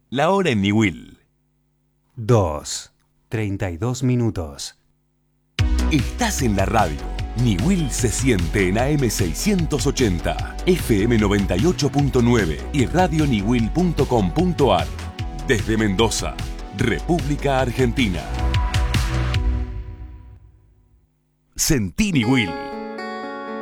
La hora en Niwil. 2:32 minutos. Estás en la radio. Niwil se siente en AM 680, FM 98.9 y radioniwil.com.ar. Desde Mendoza, República Argentina. Sentí Niwil.